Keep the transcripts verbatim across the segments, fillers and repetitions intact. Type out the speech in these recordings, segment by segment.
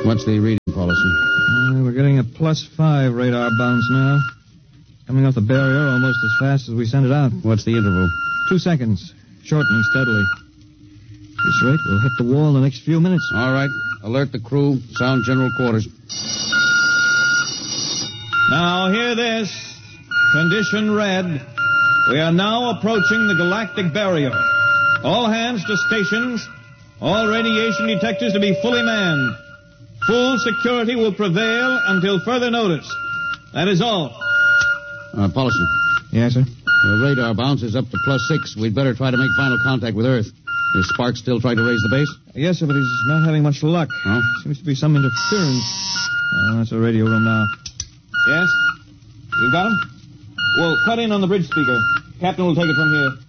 What's the reading, Paulson? Uh, we're getting a plus five radar bounce now. Coming off the barrier almost as fast as we sent it out. What's the interval? Two seconds. Shortening steadily. At this rate, we'll hit the wall in the next few minutes. All right. Alert the crew. Sound general quarters. Now, hear this. Condition red. We are now approaching the galactic barrier. All hands to stations. All radiation detectors to be fully manned. Full security will prevail until further notice. That is all. Uh, Paulson. Yes, sir? The radar bounce is up to plus six. We'd better try to make final contact with Earth. Is Sparks still trying to raise the base? Yes, sir, but he's not having much luck. Oh? Seems to be some interference. Oh, that's the radio room now. Yes? You got him? Well, cut in on the bridge speaker. Captain will take it from here.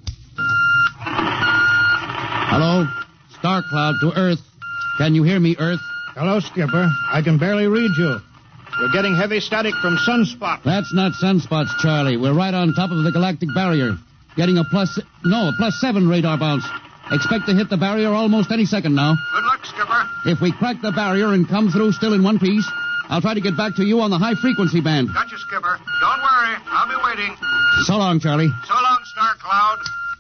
Hello? Star Cloud to Earth. Can you hear me, Earth? Hello, Skipper. I can barely read you. We're getting heavy static from Sunspot. That's not sunspots, Charlie. We're right on top of the galactic barrier. Getting a plus... No, a plus seven radar bounce. Expect to hit the barrier almost any second now. Good luck, Skipper. If we crack the barrier and come through still in one piece, I'll try to get back to you on the high-frequency band. Gotcha, Skipper. Don't worry. I'll be waiting. So long, Charlie. So long, Star Cloud.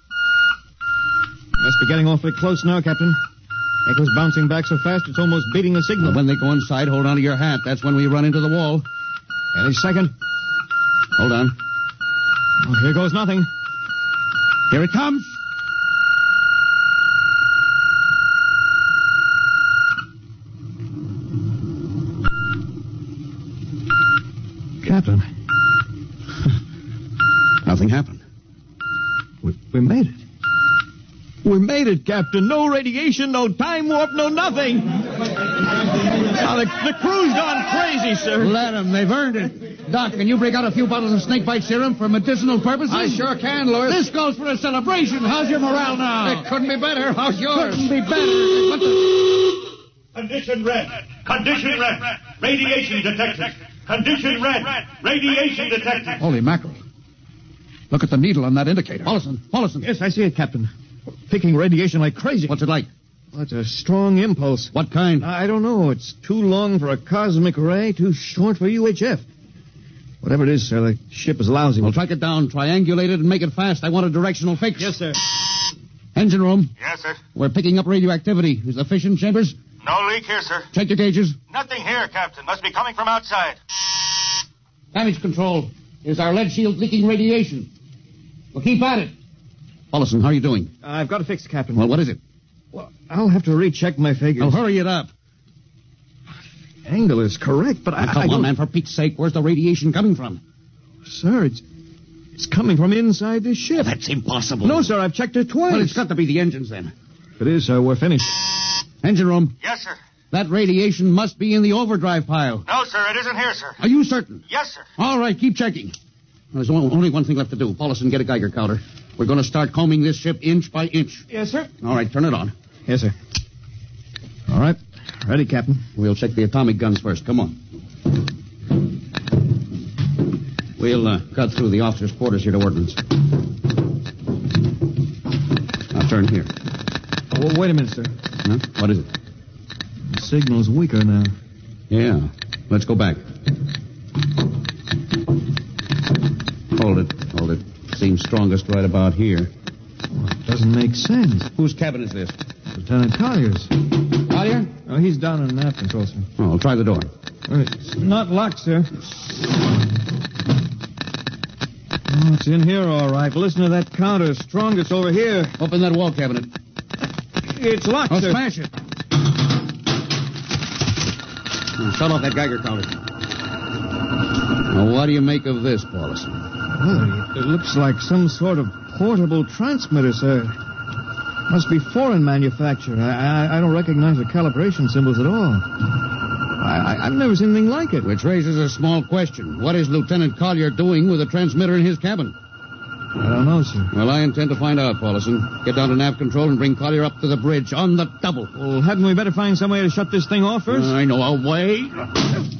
Must be getting awfully close now, Captain. Echo's bouncing back so fast it's almost beating the signal. Well, when they go inside, hold on to your hat. That's when we run into the wall. Any second. Hold on. Oh, here goes nothing. Here it comes. Captain. Nothing happened. We, we made it. We made it, Captain. No radiation, no time warp, no nothing. Now, the, the crew's gone crazy, sir. Let them. They've earned it. Doc, can you break out a few bottles of snakebite serum for medicinal purposes? I sure can, Lewis. This calls for a celebration. How's your morale now? It couldn't be better. How's yours? Couldn't be better. What the... Condition red. Condition red. Radiation detected. Condition red. Radiation detected. Holy mackerel. Look at the needle on that indicator. Paulson, Paulson. Yes, I see it, Captain. Picking radiation like crazy. What's it like? Well, it's a strong impulse. What kind? I don't know. It's too long for a cosmic ray, too short for U H F. Whatever it is, sir, the ship is lousy. Well, track it down, triangulate it, and make it fast. I want a directional fix. Yes, sir. Engine room. Yes, sir. We're picking up radioactivity. Is the fission chambers? No leak here, sir. Check your gauges. Nothing here, Captain. Must be coming from outside. Damage control. Is our lead shield leaking radiation? Well, keep at it. Paulson, how are you doing? I've got it fixed, Captain. Well, what is it? Well, I'll have to recheck my figures. Well, hurry it up. Angle is correct, but I, now, come I on, don't... man, for Pete's sake. Where's the radiation coming from? Sir, it's it's coming from inside this ship. That's impossible. No, sir, I've checked it twice. Well, it's got to be the engines, then. If it is, sir, we're finished. Engine room. Yes, sir. That radiation must be in the overdrive pile. No, sir, it isn't here, sir. Are you certain? Yes, sir. All right, keep checking. There's only one thing left to do. Paulson, get a Geiger counter. We're going to start combing this ship inch by inch. Yes, sir. All right, turn it on. Yes, sir. All right. Ready, Captain. We'll check the atomic guns first. Come on. We'll uh, cut through the officers' quarters here to ordnance. Now turn here. Oh, wait a minute, sir. Huh? What is it? The signal's weaker now. Yeah. Let's go back. Hold it. Hold it. Seems strongest right about here. Well, it doesn't make sense. Whose cabin is this? Lieutenant Collier's. Collier? Oh, he's down in the nav control, sir. Oh, I'll try the door. Well, it's not locked, sir. Oh, it's in here, all right. Listen to that counter. Strongest over here. Open that wall cabinet. It's locked, Oh, sir. smash it. Oh, shut off that Geiger counter. Now, what do you make of this, Paulson? Well, it looks like some sort of portable transmitter, sir. Must be foreign manufacture. I, I, I don't recognize the calibration symbols at all. I, I, I've never seen anything like it. Which raises a small question. What is Lieutenant Collier doing with a transmitter in his cabin? I don't know, sir. Well, I intend to find out, Paulson. Get down to nav control and bring Collier up to the bridge on the double. Well, hadn't we better find some way to shut this thing off first? I know a way.